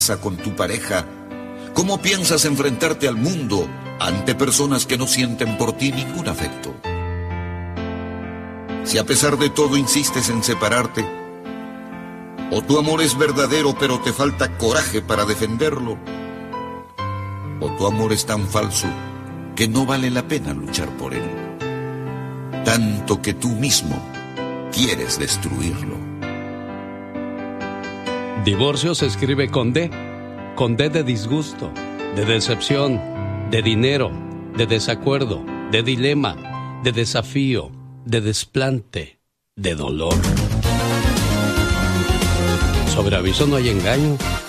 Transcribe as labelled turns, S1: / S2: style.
S1: con tu pareja? ¿Cómo piensas enfrentarte al mundo ante personas que no sienten por ti ningún afecto? Si a pesar de todo insistes en separarte, o tu amor es verdadero pero te falta coraje para defenderlo, o tu amor es tan falso que no vale la pena luchar por él, tanto que tú mismo quieres destruirlo.
S2: Divorcio se escribe con D de disgusto, de decepción, de dinero, de desacuerdo, de dilema, de desafío, de desplante, de dolor. Sobre aviso no hay engaño.